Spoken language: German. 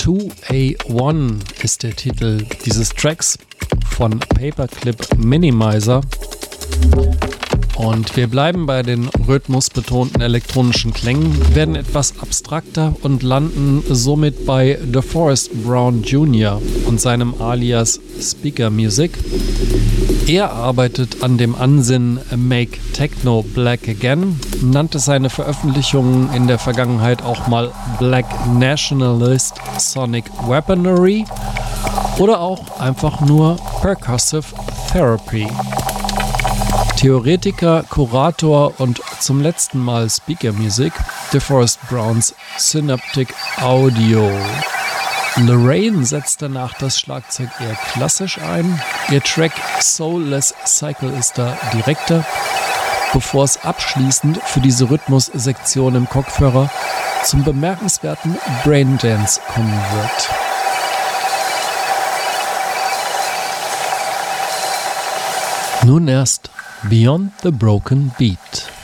2A1 ist der Titel dieses Tracks von Paperclip Minimizer. Und wir bleiben bei den rhythmusbetonten elektronischen Klängen, werden etwas abstrakter und landen somit bei DeForest Brown Jr. und seinem Alias Speaker Music. Er arbeitet an dem Ansinnen Make Techno Black Again, nannte seine Veröffentlichungen in der Vergangenheit auch mal Black Nationalist Sonic Weaponry oder auch einfach nur Percussive Therapy. Theoretiker, Kurator und zum letzten Mal Speaker Music, DeForest Browns Synaptic Audio. Lorraine setzt danach das Schlagzeug eher klassisch ein. Ihr Track Soulless Cycle ist da direkter, bevor es abschließend für diese Rhythmussektion im Kopfhörer zum bemerkenswerten Braindance kommen wird. Nun erst Beyond the Broken Beat.